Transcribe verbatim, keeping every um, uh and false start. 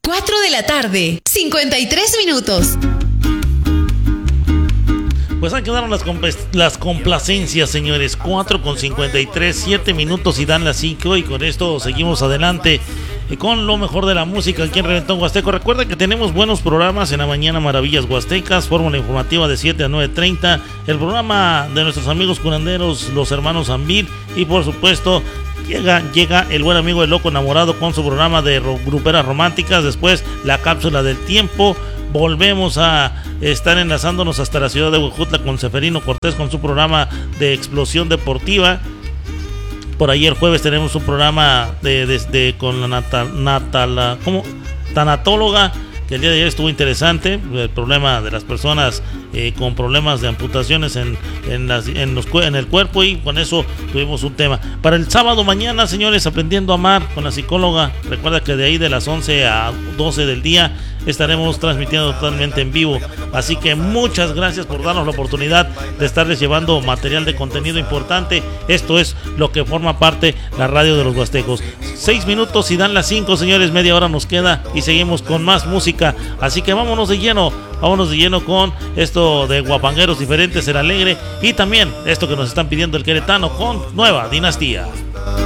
cuatro de la tarde, cincuenta y tres minutos. Pues han quedado las, compl- las complacencias, señores. cuatro con cincuenta y tres, siete minutos y dan las cinco. Y con esto seguimos adelante eh, con lo mejor de la música aquí en Reventón Huasteco. Recuerda que tenemos buenos programas en la mañana, Maravillas Huastecas, fórmula informativa de siete a nueve treinta, el programa de nuestros amigos curanderos, los hermanos Ambir, y por supuesto Llega, llega el buen amigo El Loco Enamorado con su programa de ro- gruperas románticas. Después la cápsula del tiempo. Volvemos a estar enlazándonos hasta la ciudad de Huejutla con Seferino Cortés con su programa de explosión deportiva. Por ahí el jueves tenemos un programa de, de, de con la natal, natal, ¿cómo? tanatóloga, que el día de ayer estuvo interesante. El problema de las personas eh, con problemas de amputaciones en, en, las, en, los, en el cuerpo, y con eso tuvimos un tema. Para el sábado mañana, señores, Aprendiendo a Amar con la psicóloga. Recuerda que de ahí de las once a doce del día estaremos transmitiendo totalmente en vivo. Así que muchas gracias por darnos la oportunidad de estarles llevando material de contenido importante. Esto es lo que forma parte la radio de los Huastecos. Seis minutos y dan las cinco, señores. Media hora nos queda y seguimos con más música. Así que vámonos de lleno. Vámonos de lleno con esto de Guapangueros Diferentes, El Alegre, y también esto que nos están pidiendo el queretano con Nueva Dinastía.